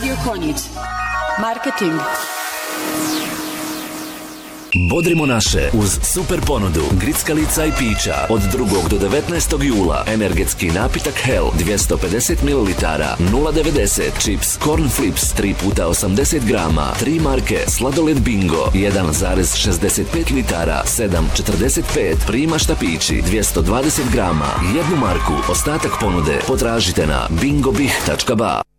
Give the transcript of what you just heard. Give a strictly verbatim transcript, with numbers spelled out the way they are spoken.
Radio Konjic. Marketing. Bodrimo naše uz super ponudu grickalica i pića od drugog do devetnaestog jula. Energetski napitak Hell dvjesto pedeset mililitara nula devedeset, čips Corn Flips tri puta osamdeset grama, tri marke sladoled Bingo jedan zarez šezdeset pet litara sedam četrdeset pet, Prima štapići dvjesto dvadeset grama, jednu marku. Ostatak ponude potražite na bingobih tačka ba.